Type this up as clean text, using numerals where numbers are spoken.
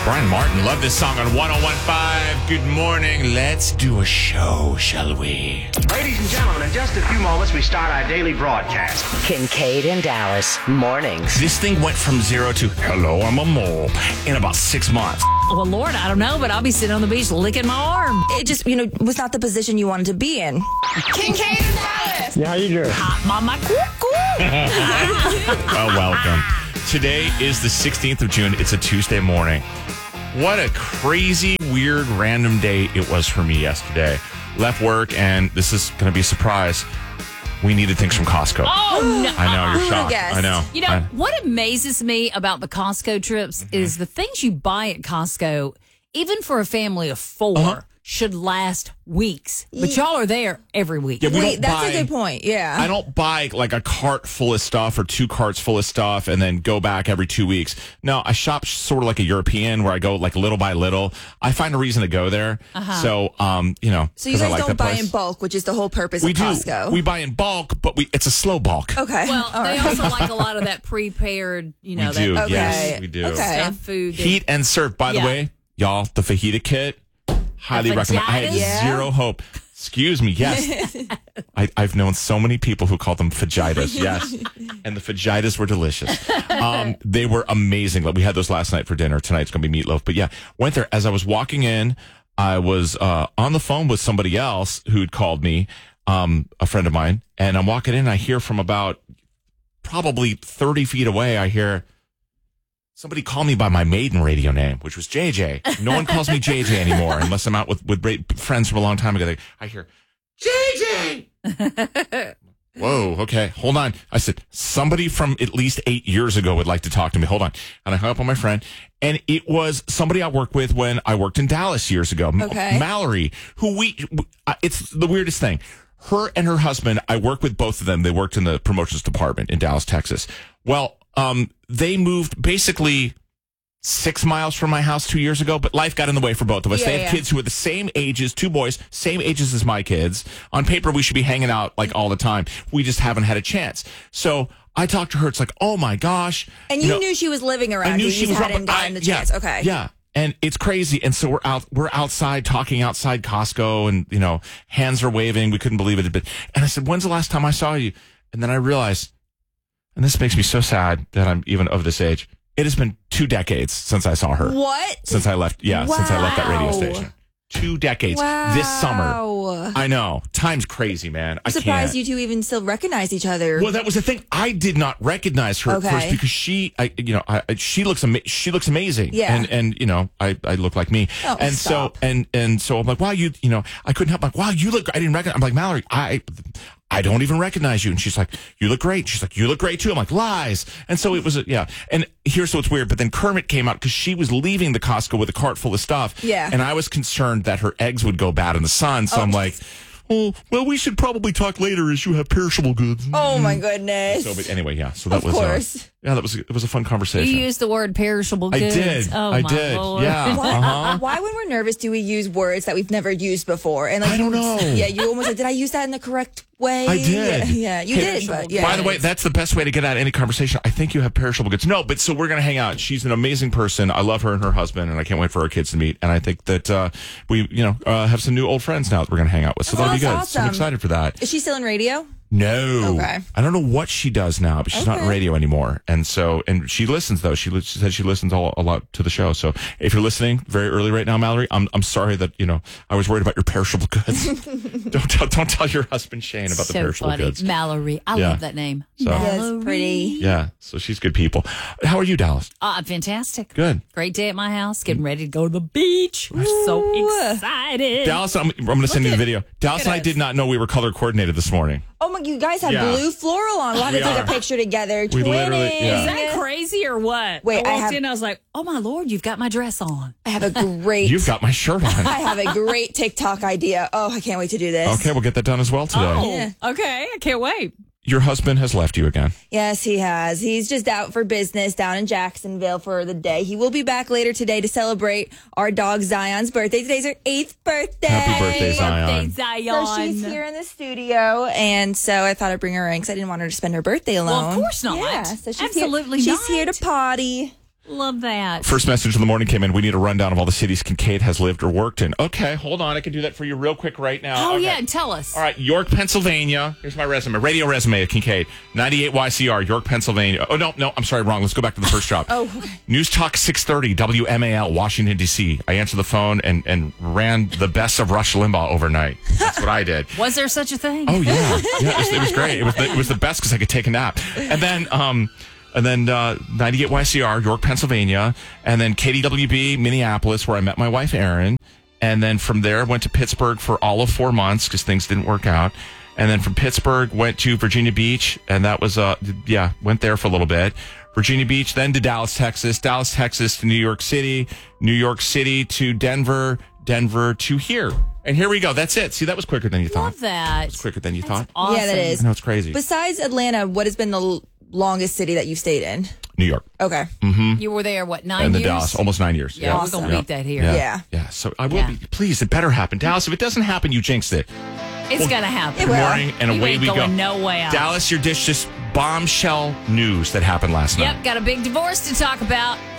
Brian Martin, love this song on 101.5. Good morning. Let's do a show, shall we? Ladies and gentlemen, in just a few moments, we start our daily broadcast. Kincaid and Dallas, mornings. This thing went from 0 to hello, I'm a mole in about 6 months. Well, Lord, I don't know, but I'll be sitting on the beach licking my arm. It just, was not the position you wanted to be in. Kincaid and Dallas. Yeah, how you doing? Hot mama cuckoo. Well, welcome. Today is the 16th of June. It's a Tuesday morning. What a crazy, weird, random day it was for me yesterday. Left work, and this is going to be a surprise. We needed things from Costco. Oh, no. I know, you're shocked. guessed? I know. You know, what amazes me about the Costco trips is the things you buy at Costco, even for a family of 4, should last weeks. But y'all are there every week. Yeah, we Wait, don't that's buy- a good point. Yeah. I don't buy like a cart full of stuff or 2 carts full of stuff and then go back every 2 weeks. No, I shop sort of like a European where I go like little by little. I find a reason to go there. So, So you 'cause I guys like don't that buy place. in bulk, which is the whole purpose We of do. Costco. We buy in bulk, but it's a slow bulk. Okay. Well, All they right. also like a lot of that prepared, We do. that Yes, we do. Okay. stuff, food. that- Heat and serve. By the Yeah. way, y'all, the fajita kit, highly The recommend. I had fajitas? zero hope. Excuse me. Yes. I've known so many people who call them fajitas. Yes. And the fajitas were delicious. They were amazing. Like, we had those last night for dinner. Tonight's going to be meatloaf. But yeah, went there. As I was walking in, I was on the phone with somebody else who'd called me, a friend of mine. And I'm walking in, and I hear from about probably 30 feet away, I hear somebody call me by my maiden radio name, which was JJ. No one calls me JJ anymore unless I'm out with great friends from a long time ago. I hear, JJ! Whoa, okay, hold on. I said, somebody from at least 8 years ago would like to talk to me. Hold on. And I hung up on my friend. And it was somebody I worked with when I worked in Dallas years ago. Okay. Mallory, who it's the weirdest thing. Her and her husband, I worked with both of them. They worked in the promotions department in Dallas, Texas. Well, they moved basically 6 miles from my house 2 years ago, but life got in the way for both of us. Yeah, They have yeah. kids who are the same ages, 2 boys, same ages as my kids. On paper, we should be hanging out like all the time. We just haven't had a chance. So I talked to her. It's like, oh my gosh. And you know, knew she was living around. I knew you she just was hadn't but gotten the chance. Okay. Yeah. And it's crazy. And so we're outside talking outside Costco, and, hands are waving. We couldn't believe it. And I said, when's the last time I saw you? And then I realized, and this makes me so sad that I'm even of this age, it has been 2 decades since I saw her. What? Since I left. Yeah. Since I left that radio Wow. station. 2 decades. Wow. This summer. I know. Time's crazy, man. I'm surprised you two even still recognize each other. Well, that was the thing. I did not recognize her at first Okay. because she looks amazing. Yeah. And I look like me. Oh, and stop. so so I'm like, wow, I couldn't help. Like, wow, you look. I didn't recognize. I'm like, Mallory, I don't even recognize you. And she's like, you look great. She's like, you look great too. I'm like, lies. And so it was, yeah. And here's what's weird. But then Kermit came out because she was leaving the Costco with a cart full of stuff. Yeah. And I was concerned that her eggs would go bad in the sun. So I'm like, oh, well, we should probably talk later as you have perishable goods. Oh my goodness. So, but anyway, yeah. So that Of was, course. it was a fun conversation. You used the word perishable I goods. did. Oh, I my did. Lord. Yeah. Why, why, when we're nervous, do we use words that we've never used before? And I don't know. Yeah, you almost like, did I use that in the correct way? I did. Yeah, you did. But yeah. By the way, that's the best way to get out of any conversation. I think you have perishable goods. No, but so we're going to hang out. She's an amazing person. I love her and her husband, and I can't wait for our kids to meet. And I think that we, have some new old friends now that we're going to hang out with. So that'll be good. that's So I'm awesome. excited for that. Is she still in radio? No. Okay. I don't know what she does now, but she's not in Okay. radio anymore. And she listens though. She said she listens a lot to the show. So if you're listening very early right now, Mallory, I'm sorry that, I was worried about your perishable goods. don't tell your husband Shane about the So perishable funny. goods. Mallory. I Yeah. love that name. So- That's pretty. Yeah. So she's good people. How are you, Dallas? Fantastic. Good. Great day at my house. Getting ready to go to the beach. We're so excited. Dallas, I'm going to send you the video. Dallas and I did not know we were color coordinated this morning. Oh my, you guys have Yeah. blue floral on. We'll have We to take are. a picture together. We literally- Twinning. yeah. Is that crazy or what? Wait, I I walked have- in, I was like, oh my Lord, you've got my dress on. I have a great. You've got my shirt on. I have a great TikTok idea. Oh, I can't wait to do this. Okay, we'll get that done as well today. Oh, Yeah. okay. I can't wait. Your husband has left you again. Yes, he has. He's just out for business down in Jacksonville for the day. He will be back later today to celebrate our dog Zion's birthday. Today's her 8th birthday. Happy birthday, Zion. Birthday, Zion. So she's here in the studio, and so I thought I'd bring her in because I didn't want her to spend her birthday alone. Well, of course not. Yeah, so she's Absolutely here. not. She's here to potty. Love that. First message in the morning came in. We need a rundown of all the cities Kincaid has lived or worked in. Okay, hold on. I can do that for you real quick right now. Oh, Okay. yeah. Tell us. All right, York, Pennsylvania. Here's my resume. Radio resume at Kincaid. 98 YCR, York, Pennsylvania. Oh, no, I'm sorry, wrong. Let's go back to the first job. Oh, okay. News Talk 630, WMAL, Washington, D.C. I answered the phone and ran the best of Rush Limbaugh overnight. That's what I did. Was there such a thing? Oh, yeah. It was great. It was the best because I could take a nap. And then 98 YCR, York, Pennsylvania, and then KDWB, Minneapolis, where I met my wife, Erin. And then from there, went to Pittsburgh for all of 4 months because things didn't work out. And then from Pittsburgh, went to Virginia Beach, and that was, went there for a little bit. Virginia Beach, then to Dallas, Texas to New York City to Denver to here. And here we go. That's it. See, that was quicker than you thought. Love that. It's quicker than you thought. Awesome. Yeah, that is. I know, it's crazy. Besides Atlanta, what has been the longest city that you've stayed in? New York. Okay. You were there, 9 And the years? Dallas, almost 9 years. Yeah, we're going to beat that here. Yeah. Yeah. So I will be. Please, it better happen. Dallas, if it doesn't happen, you jinxed it. It's going to happen. It Good will. morning, and You away ain't we go. going no way out. Dallas, your dish just bombshell news that happened last night. Yep, got a big divorce to talk about.